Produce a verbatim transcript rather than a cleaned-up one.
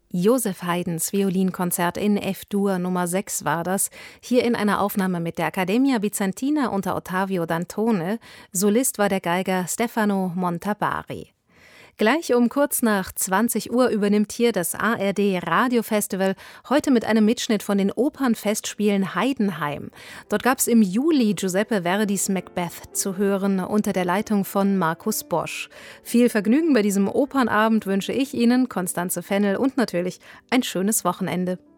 Joseph Haydns Violinkonzert in F-Dur Nummer sechs war das, hier in einer Aufnahme mit der Accademia Bizantina unter Ottavio Dantone. Solist war der Geiger Stefano Montabari. Gleich um kurz nach zwanzig Uhr übernimmt hier das A R D Radiofestival, heute mit einem Mitschnitt von den Opernfestspielen Heidenheim. Dort gab es im Juli Giuseppe Verdis Macbeth zu hören, unter der Leitung von Markus Bosch. Viel Vergnügen bei diesem Opernabend wünsche ich Ihnen, Constanze Fennel, und natürlich ein schönes Wochenende.